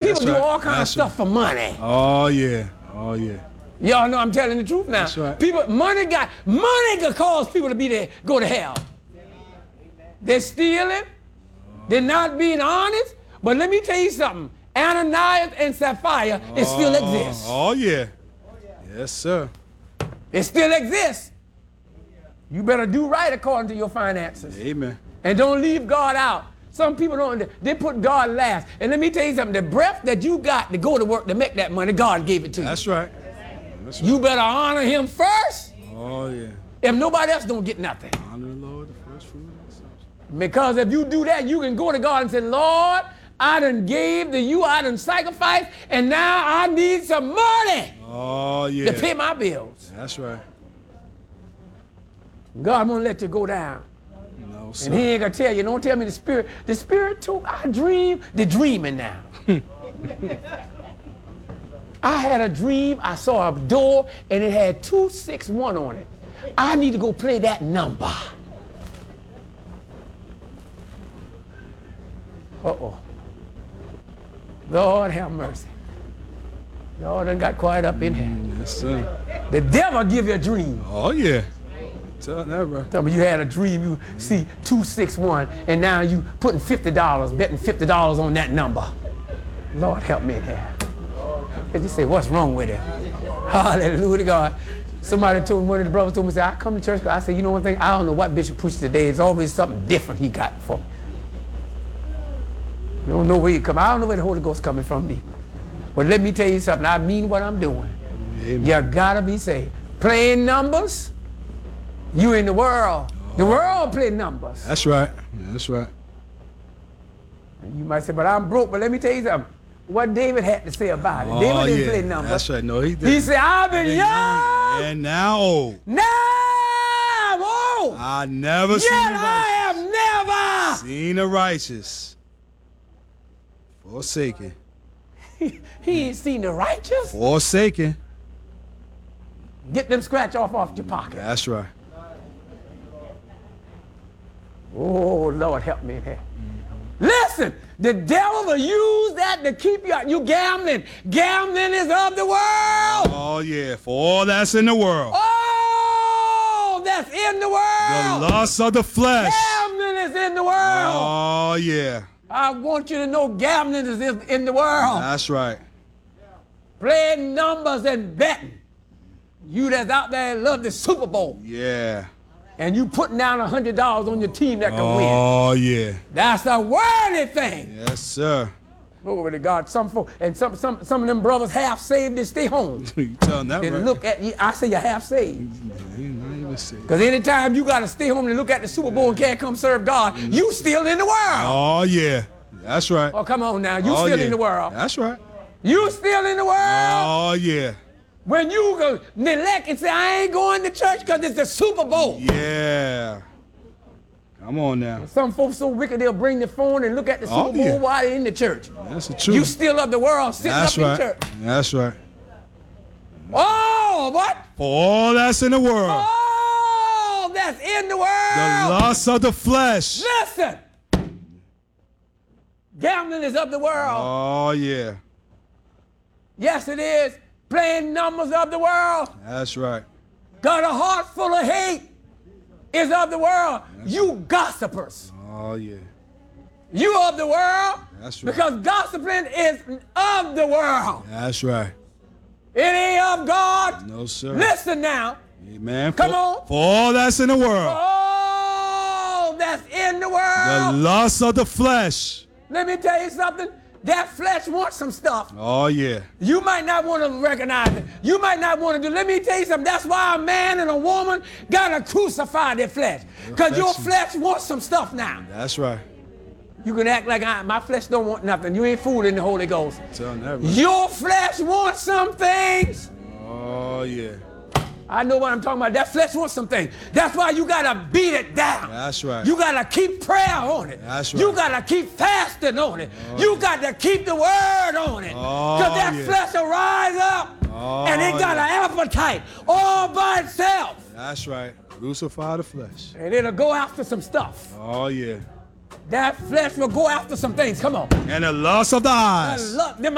People do all kinds of stuff for money. Oh, yeah. Oh, yeah. Y'all know I'm telling the truth now. That's right. Money can cause people to go to hell. They're stealing. They're not being honest. But let me tell you something. Ananias and Sapphira, it still exists. Oh, yeah. Yes, sir. It still exists. You better do right according to your finances. Amen. And don't leave God out. Some people they put God last. And let me tell you something, the breath that you got to go to work to make that money, God gave it to you. That's right. That's right. You better honor him first. Oh, yeah. If nobody else don't get nothing. Honor the Lord, the first fruit of the substance. Because if you do that, you can go to God and say, Lord, I done gave to you, I done sacrificed, and now I need some money to pay my bills. That's right. God won't let you go down. No, sir. And he ain't gonna tell you, don't tell me the spirit took our dream, the dreaming now. I had a dream, I saw a door, and it had 261 on it. I need to go play that number. Uh-oh. Lord have mercy. Y'all done got quiet up in here. Yes, sir. The devil give you a dream. Oh, yeah. Tell that, bro. Tell me you had a dream, you see 261, and now you putting $50, betting $50 on that number. Lord help me in here. And you say, what's wrong with it? Hallelujah to God. Somebody told me, one of the brothers told me, I come to church, I said, you know one thing, I don't know what Bishop preached today. It's always something different he got for me. You don't know where you come. I don't know where the Holy Ghost coming from me. But let me tell you something, I mean what I'm doing. Amen. You gotta be saved. Playing numbers, you in the world. The world play numbers. That's right. That's right. And you might say, but I'm broke. But let me tell you something. What David had to say about it. David didn't play numbers. That's right. No, he didn't. He said, I've been young. And now old. Now I'm old. I never Yet seen the righteous. I have never Seen the righteous forsaken. He ain't seen the righteous. Forsaken. Get them scratch off your pocket. That's right. Oh, Lord, help me in here. Listen, the devil will use that to keep you gambling. Gambling is of the world. Oh, yeah. For all that's in the world. Oh, that's in the world. The lust of the flesh. Gambling is in the world. Oh, yeah. I want you to know gambling is in the world. That's right. Playing numbers and betting. You that's out there and love the Super Bowl. Yeah. And you putting down $100 on your team that can win. Oh, yeah. That's a worldly thing. Yes, sir. Glory to God. Some of them brothers half saved and stay home. You telling that And right? look at you. I say you're half saved. Because Because anytime you got to stay home and look at the Super Bowl and can't come serve God, you still in the world. Oh, yeah. That's right. Oh, come on now. You still in the world. That's right. You still in the world. Oh, yeah. When you go neglect and say, I ain't going to church because it's the Super Bowl. Yeah. Come on now. Some folks so wicked they'll bring the phone and look at the Super Bowl while they're in the church. That's the truth. You still of the world sitting That's up right. in church. That's right. Oh, what? For all that's in the world. Oh, that's in the world. The lust of the flesh. Listen. Gambling is of the world. Oh, yeah. Yes, it is. Playing numbers of the world. That's right. Got a heart full of hate is of the world. You gossipers. Oh, yeah. You of the world. That's right. Because gossiping is of the world. That's right. It ain't of God. No, sir. Listen now. Amen. Come on. For all that's in the world. Oh, that's in the world. The lust of the flesh. Let me tell you something. That flesh wants some stuff. Oh, yeah. You might not want to recognize it. You might not want to do. Let me tell you something. That's why a man and a woman got to crucify their flesh. Because your flesh wants some stuff now. That's right. You can act like my flesh don't want nothing. You ain't fooling the Holy Ghost. Tell that right. Your flesh wants some things. Oh, yeah. I know what I'm talking about. That flesh wants some things. That's why you got to beat it down. That's right. You got to keep prayer on it. That's right. You got to keep fasting on it. You got to keep the word on it. Because that flesh will rise up and it got an appetite all by itself. That's right. Crucify the flesh. And it'll go after some stuff. Oh, yeah. That flesh will go after some things. Come on. And the lust of the eyes. Them